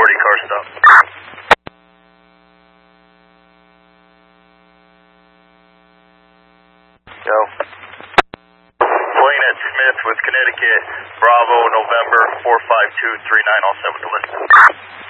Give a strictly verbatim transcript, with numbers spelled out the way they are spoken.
forty, car stop. Go. Plane at Smith with Connecticut, Bravo, November, four five two three nine, all set with the list.